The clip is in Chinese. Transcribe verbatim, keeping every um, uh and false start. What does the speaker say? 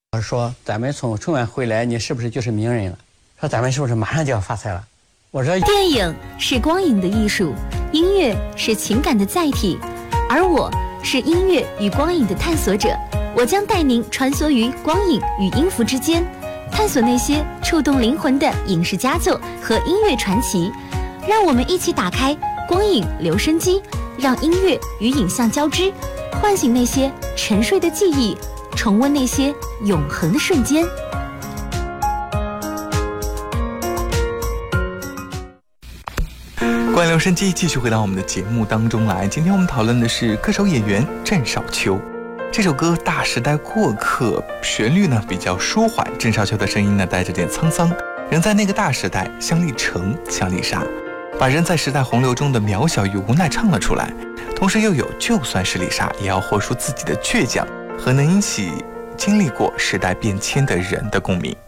我说咱们从春晚回来，你是不是就是名人了？说咱们是不是马上就要发财了？我说电影是光影的艺术，音乐是情感的载体，而我是音乐与光影的探索者。我将带您穿梭于光影与音符之间，探索那些触动灵魂的影视佳作和音乐传奇。让我们一起打开光影留声机，让音乐与影像交织，唤醒那些沉睡的记忆，重温那些永恒的瞬间。 光影留声机继续回到我们的节目当中来。今天我们讨论的是歌手演员郑少秋。这首歌《大时代过客》，旋律呢比较舒缓，郑少秋的声音呢带着点沧桑，人在那个大时代，像粒橙，像粒沙，把人在时代洪流中的渺小与无奈唱了出来，同时又有就算是粒沙，也要活出自己的倔强和能引起经历过时代变迁的人的共鸣。